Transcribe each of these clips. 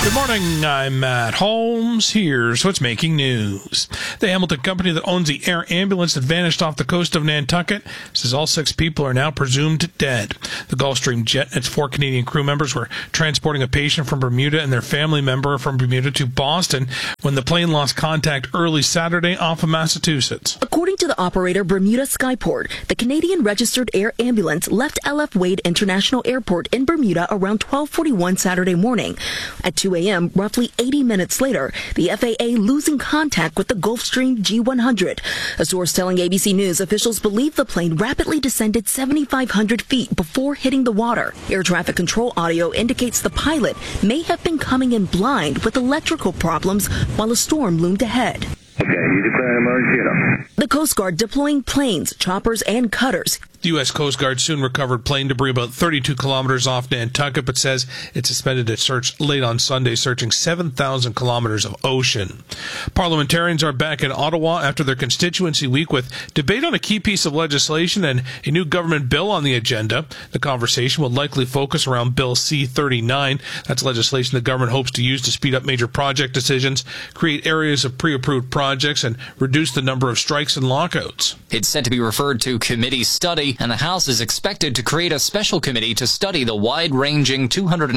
Good morning, I'm Matt Holmes. Here's what's making news. The Hamilton company that owns the air ambulance that vanished off the coast of Nantucket says all 6 people are now presumed dead. The Gulfstream jet and its 4 Canadian crew members were transporting a patient from Bermuda and their family member from Bermuda to Boston when the plane lost contact early Saturday off of Massachusetts. According to the operator Bermuda Skyport, the Canadian registered air ambulance left LF Wade International Airport in Bermuda around 12:41 Saturday morning. At 2 a.m., roughly 80 minutes later, the FAA losing contact with the Gulfstream G100. A source telling ABC News officials believe the plane rapidly descended 7,500 feet before hitting the water. Air traffic control audio indicates the pilot may have been coming in blind with electrical problems while a storm loomed ahead. Okay, you declare an emergency. The Coast Guard deploying planes, choppers, and cutters. The U.S. Coast Guard soon recovered plane debris about 32 kilometers off Nantucket, but says it suspended its search late on Sunday, searching 7,000 kilometers of ocean. Parliamentarians are back in Ottawa after their constituency week with debate on a key piece of legislation and a new government bill on the agenda. The conversation will likely focus around Bill C-39. That's legislation the government hopes to use to speed up major project decisions, create areas of pre-approved projects, and reduce the number of strikes and lockouts. It's set to be referred to committee study, and the House is expected to create a special committee to study the wide-ranging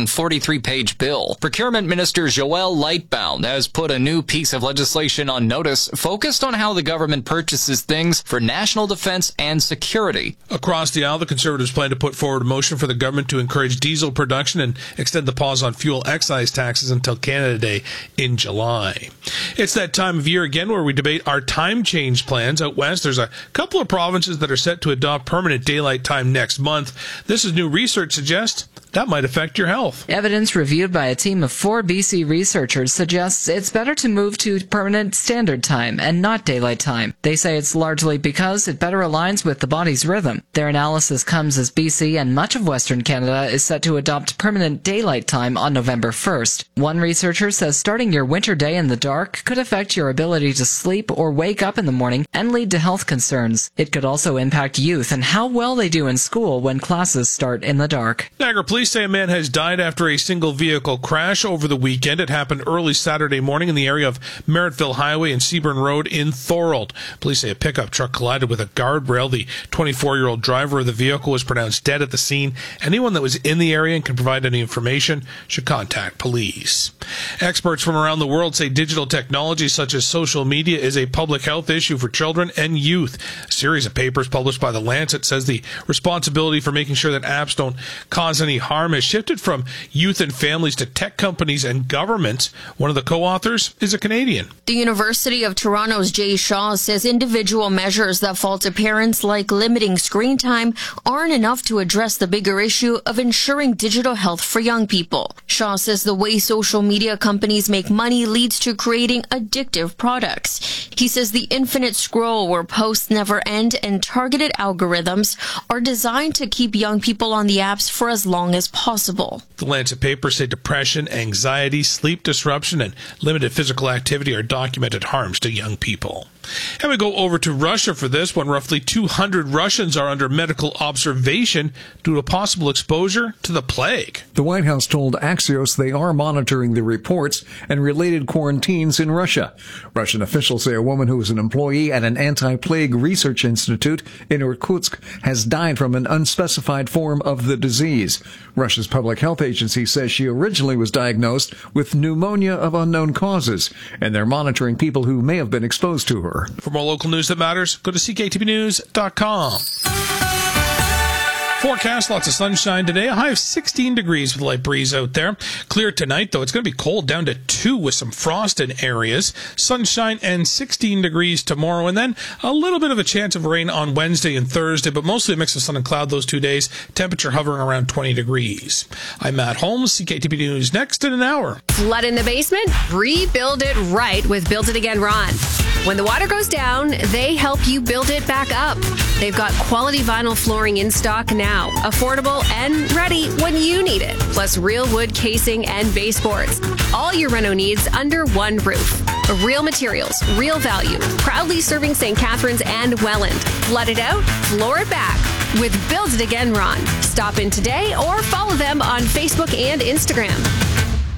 243-page bill. Procurement Minister Joel Lightbound has put a new piece of legislation on notice focused on how the government purchases things for national defense and security. Across the aisle, the Conservatives plan to put forward a motion for the government to encourage diesel production and extend the pause on fuel excise taxes until Canada Day in July. It's that time of year again where we debate our time change plans. Out west, there's a couple of provinces that are set to adopt permanent daylight time next month. This is new research suggests that might affect your health. Evidence reviewed by a team of 4 BC researchers suggests it's better to move to permanent standard time and not daylight time. They say it's largely because it better aligns with the body's rhythm. Their analysis comes as BC and much of Western Canada is set to adopt permanent daylight time on November 1st. One researcher says starting your winter day in the dark could affect your ability to sleep or wake up in the morning and lead to health concerns. It could also impact youth and how well they do in school when classes start in the dark. Niagara police say a man has died after a single vehicle crash over the weekend. It happened early Saturday morning in the area of Merrittville Highway and Seaburn Road in Thorold. Police say a pickup truck collided with a guardrail. The 24-year-old driver of the vehicle was pronounced dead at the scene. Anyone that was in the area and can provide any information should contact police. Experts from around the world say digital technology such as social media is a public health issue for children and youth. A series of papers published by The Lancet says the responsibility for making sure that apps don't cause any harm has shifted from youth and families to tech companies and governments. One of the co-authors is a Canadian. The University of Toronto's Jay Shaw says individual measures that fall to parents, like limiting screen time, aren't enough to address the bigger issue of ensuring digital health for young people. Shaw says the way social media companies make money leads to creating addictive products. He says the infinite scroll where posts never end and targeted algorithms are designed to keep young people on the apps for as long as possible. The Lancet papers say depression, anxiety, sleep disruption, and limited physical activity are documented harms to young people. And we go over to Russia for this one. Roughly 200 Russians are under medical observation due to possible exposure to the plague. The White House told Axios they are monitoring the reports and related quarantines in Russia. Russian officials say a woman who was an employee at an anti-plague research institute in Irkutsk has died from an unspecified form of the disease. Russia's public health agency says she originally was diagnosed with pneumonia of unknown causes, and they're monitoring people who may have been exposed to her. For more local news that matters, go to cktvnews.com. Forecast, lots of sunshine today. A high of 16 degrees with a light breeze out there. Clear tonight, though. It's going to be cold, down to 2 with some frost in areas. Sunshine and 16 degrees tomorrow. And then a little bit of a chance of rain on Wednesday and Thursday, but mostly a mix of sun and cloud those 2 days. Temperature hovering around 20 degrees. I'm Matt Holmes, CKTV News, next in an hour. Flood in the basement? Rebuild it right with Build It Again Ron. When the water goes down, they help you build it back up. They've got quality vinyl flooring in stock now, affordable and ready when you need it. Plus real wood casing and baseboards. All your reno needs under one roof. Real materials, real value. Proudly serving St. Catharines and Welland. Flood it out, floor it back with Build It Again Ron. Stop in today or follow them on Facebook and Instagram.